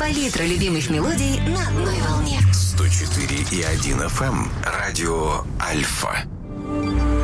Палитра любимых мелодий на одной волне. 104,1 FM. Радио Альфа.